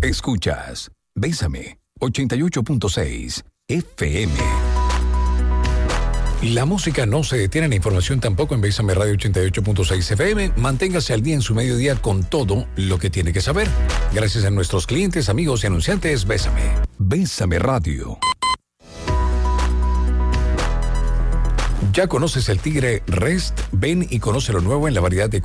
Escuchas Bésame 88.6 FM. La música no se detiene, la información tampoco en Bésame Radio 88.6 FM. Manténgase al día en su mediodía con todo lo que tiene que saber. Gracias a nuestros clientes, amigos y anunciantes, Bésame. Bésame Radio. ¿Ya conoces el Tigre Rest? Ven y conoce lo nuevo en la variedad de